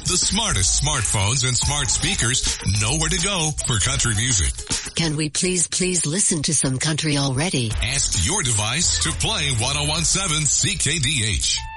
The smartest smartphones and smart speakers know where to go for country music. Can we please listen to some country already? Ask your device to play 1017 CKDH.